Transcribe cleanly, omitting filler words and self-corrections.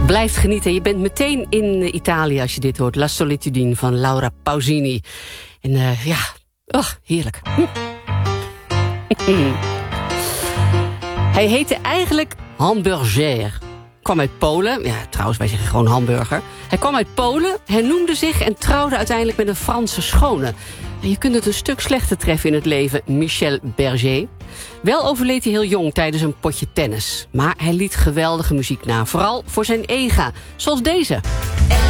Blijft genieten. Je bent meteen in Italië als je dit hoort. La Solitudine van Laura Pausini. En heerlijk. Hij heette eigenlijk Hamburger. Kwam uit Polen. Ja, trouwens, wij zeggen gewoon hamburger. Hij kwam uit Polen, hernoemde zich en trouwde uiteindelijk met een Franse schone. En je kunt het een stuk slechter treffen in het leven, Michel Berger. Wel overleed hij heel jong tijdens een potje tennis. Maar hij liet geweldige muziek na, vooral voor zijn ega. Zoals deze.